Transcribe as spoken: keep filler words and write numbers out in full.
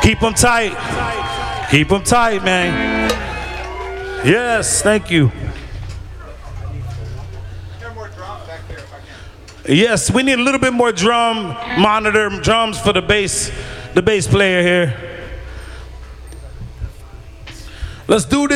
Keep them tight. Keep them tight, man. Yes, thank you. Yes, we need a little bit more drum monitor, drums for the bass, the bass player here. Let's do this.